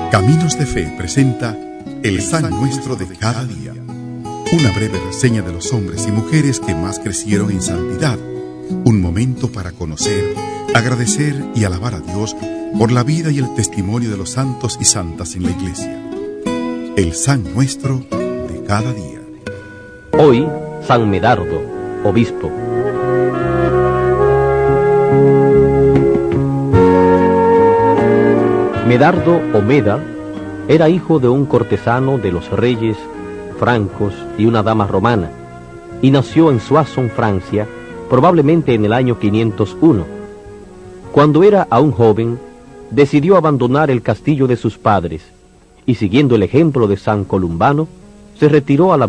Caminos de Fe presenta El San Nuestro de cada día. Una breve reseña de los hombres y mujeres que más crecieron en santidad. Un momento para conocer, agradecer y alabar a Dios por la vida y el testimonio de los santos y santas en la Iglesia. El San Nuestro de cada día. Hoy, San Medardo, obispo. Medardo o Meda era hijo de un cortesano de los reyes francos y una dama romana, y nació en Soissons, Francia, probablemente en el año 501. Cuando era aún joven, decidió abandonar el castillo de sus padres, y siguiendo el ejemplo de San Columbano, se retiró a la